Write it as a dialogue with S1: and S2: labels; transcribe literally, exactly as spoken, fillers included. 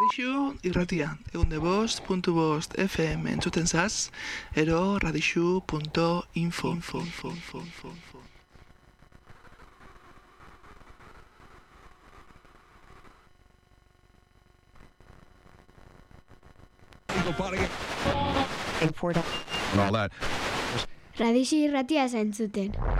S1: Radixu irratia, egunde bost, puntu bost, F M entzuten zaz, ero radixu punto info. Info, info, info, info, info.
S2: And all that.
S3: Radixu irratia zentzuten.